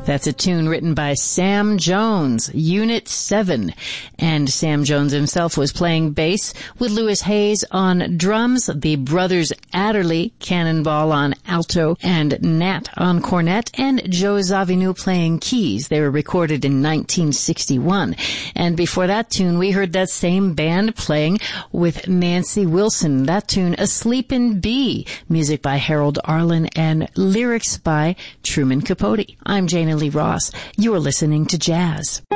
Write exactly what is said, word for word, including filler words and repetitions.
That's a tune written by Sam Jones, Unit seven. And Sam Jones himself was playing bass with Louis Hayes on drums, the brothers Adderley, Cannonball on alto, and Nat on cornet, and Joe Zawinul playing keys. They were recorded in nineteen sixty-one. And before that tune, we heard that same band playing with Nancy Wilson. That tune, Asleep in B, music by Harold Arlen and lyrics by Truman Capote. I'm Jana Lee Ross. You are listening to Jazz.